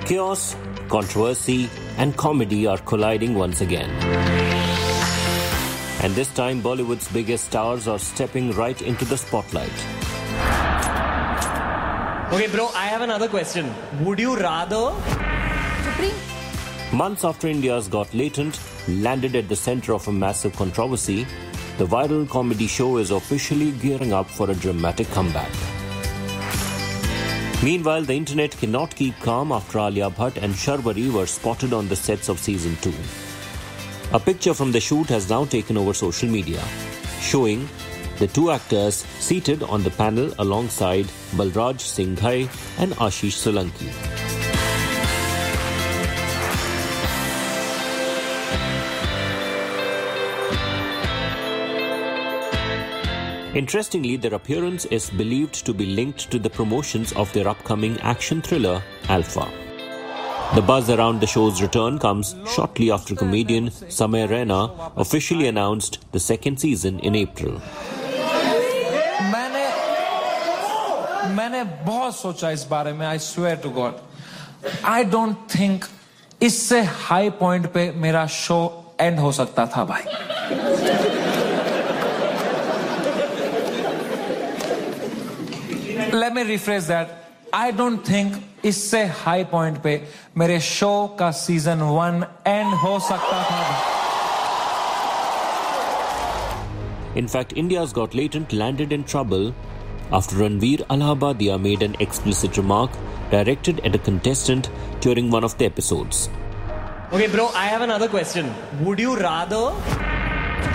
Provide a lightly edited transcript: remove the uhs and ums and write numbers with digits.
Chaos, controversy, and comedy are colliding once again. And this time, Bollywood's biggest stars are stepping right into the spotlight. Okay, bro, I have another question. Would you rather... Supreme? Months after India's Got Latent landed at the center of a massive controversy, the viral comedy show is officially gearing up for a dramatic comeback. Meanwhile, the internet cannot keep calm after Alia Bhatt and Sharwari were spotted on the sets of season 2. A picture from the shoot has now taken over social media, showing the two actors seated on the panel alongside Balraj Singh Ghai and Ashish Solanki. Interestingly, their appearance is believed to be linked to the promotions of their upcoming action thriller, Alpha. The buzz around the show's return comes shortly after comedian Samay Raina officially announced the second season in April. मैंने बहुत सोचा इस बारे में, I swear to God. I don't think इससे high point पे मेरा show end हो सकता था भाई. Let me rephrase that. I don't think इससे high point पे मेरे show का season 1 end हो सकता था. In fact, India's Got Latent landed in trouble after Ranveer Allahabadia made an explicit remark directed at a contestant during one of the episodes. Okay, bro, I have another question. Would you rather